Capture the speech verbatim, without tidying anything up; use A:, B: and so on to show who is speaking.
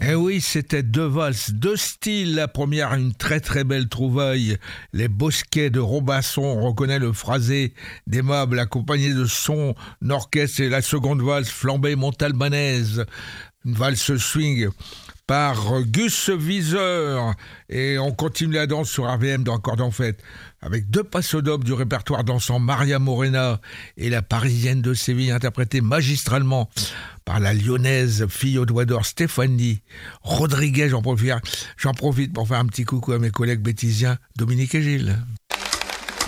A: Eh oui, c'était deux valses, deux styles. La première, une très très belle trouvaille. Les Bosquets de Robinson, on reconnaît le phrasé d'aimable accompagné de son orchestre. Et la seconde valse, Flambée montalbanaise, une valse swing par Gus Viseur. Et on continue la danse sur R V M dans Accords en fête avec deux passodobles du répertoire dansant, Maria Morena et la Parisienne de Séville, interprétée magistralement par la lyonnaise fille aux doigts d'or Stéphanie Rodriguez. J'en profite, j'en profite pour faire un petit coucou à mes collègues bêtisiens Dominique et Gilles.